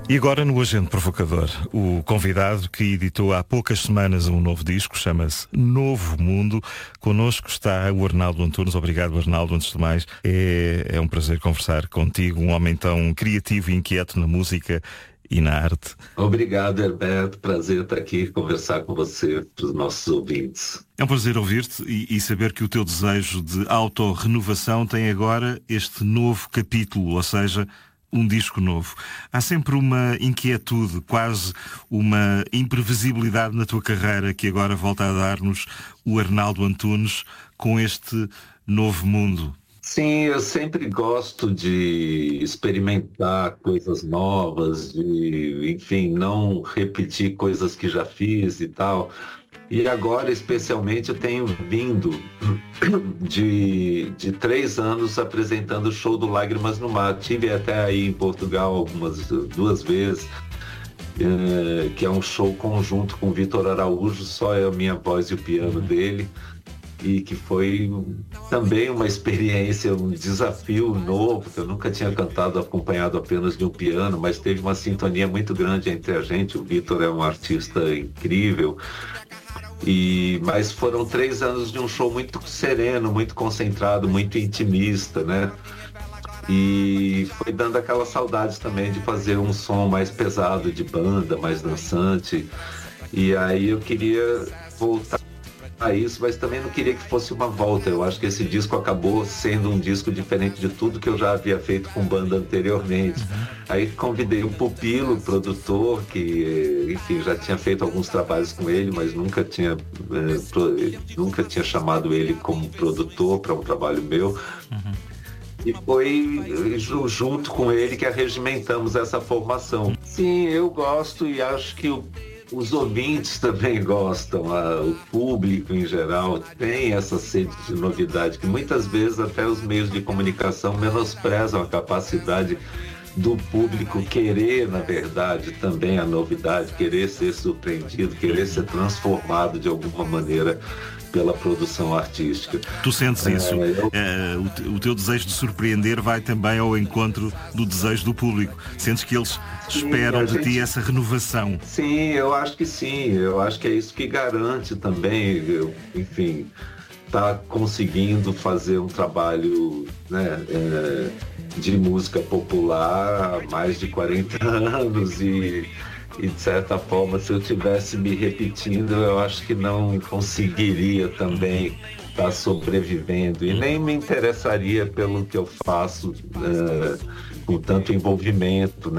E agora no Agente Provocador, o convidado que editou há poucas semanas um novo disco, chama-se Novo Mundo. Connosco está o Arnaldo Antunes. Obrigado, Arnaldo, antes de mais. É um prazer conversar contigo, um homem tão criativo e inquieto na música e na arte. Obrigado, Herberto. Prazer estar aqui conversar com você, para os nossos ouvintes. É um prazer ouvir-te e saber que o teu desejo de autorrenovação tem agora este novo capítulo, ou seja, um disco novo. Há sempre uma inquietude, quase uma imprevisibilidade na tua carreira que agora volta a dar-nos o Arnaldo Antunes com este novo mundo. Sim, eu sempre gosto de experimentar coisas novas, enfim, não repetir coisas que já fiz e tal. E agora, especialmente, eu tenho vindo de 3 anos apresentando o show do Lágrimas no Mar. Tive até aí em Portugal duas vezes, que é um show conjunto com o Vitor Araújo, só é a minha voz e o piano dele. E que foi também uma experiência, um desafio novo, que eu nunca tinha cantado acompanhado apenas de um piano, mas teve uma sintonia muito grande entre a gente. O Vitor é um artista incrível, mas foram 3 anos de um show muito sereno, muito concentrado, muito intimista, né? E foi dando aquela saudade também de fazer um som mais pesado, de banda, mais dançante. E aí eu queria voltar a isso, mas também não queria que fosse uma volta. Eu acho que esse disco acabou sendo um disco diferente de tudo que eu já havia feito com banda anteriormente. Aí convidei o Pupilo, produtor, que, enfim, já tinha feito alguns trabalhos com ele, mas nunca tinha chamado ele como produtor para um trabalho meu. E foi junto com ele que arregimentamos essa formação. Sim, eu gosto e acho que os ouvintes também gostam, o público em geral tem essa sede de novidade, que muitas vezes até os meios de comunicação menosprezam a capacidade do público querer, na verdade, também a novidade, querer ser surpreendido, querer ser transformado de alguma maneira pela produção artística. Tu sentes isso? O teu desejo de surpreender vai também ao encontro do desejo do público. Sentes que eles esperam de ti essa renovação? Sim, eu acho que sim. Eu acho que é isso que garante também, enfim, tá conseguindo fazer um trabalho, né, de música popular há mais de 40 anos e de certa forma, se eu tivesse me repetindo, eu acho que não conseguiria também estar sobrevivendo e nem me interessaria pelo que eu faço com tanto envolvimento, né?